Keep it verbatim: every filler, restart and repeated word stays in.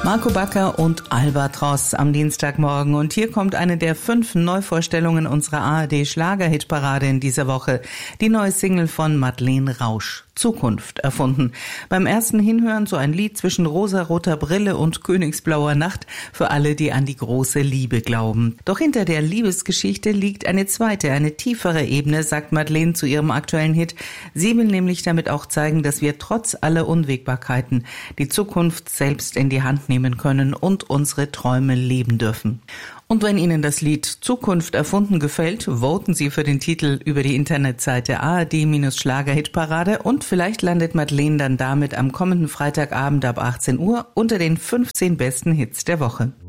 Marco Backer und Albatros am Dienstagmorgen. Und hier kommt eine der fünf Neuvorstellungen unserer A R D-Schlager-Hitparade in dieser Woche. Die neue Single von Madeleine Rausch. Zukunft erfunden. Beim ersten Hinhören so ein Lied zwischen rosaroter Brille und königsblauer Nacht für alle, die an die große Liebe glauben. Doch hinter der Liebesgeschichte liegt eine zweite, eine tiefere Ebene, sagt Madeleine zu ihrem aktuellen Hit. Sie will nämlich damit auch zeigen, dass wir trotz aller Unwägbarkeiten die Zukunft selbst in die Hand nehmen können und unsere Träume leben dürfen. Und wenn Ihnen das Lied Zukunft erfunden gefällt, voten Sie für den Titel über die Internetseite A R D-Schlager-Hitparade und vielleicht landet Madeleine dann damit am kommenden Freitagabend ab achtzehn Uhr unter den fünfzehn besten Hits der Woche.